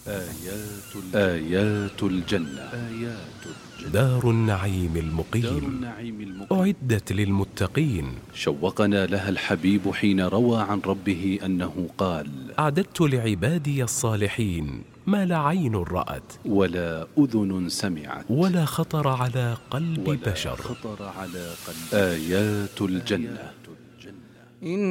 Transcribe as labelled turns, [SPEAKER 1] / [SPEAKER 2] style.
[SPEAKER 1] آيات الجنة.
[SPEAKER 2] دار النعيم المقيم، أعدت للمتقين.
[SPEAKER 1] شوقنا لها الحبيب حين روى عن ربه أنه قال:
[SPEAKER 2] أعددت لعبادي الصالحين ما لا عين رأت
[SPEAKER 1] ولا أذن سمعت
[SPEAKER 2] ولا خطر على قلب بشر.
[SPEAKER 1] آيات الجنة.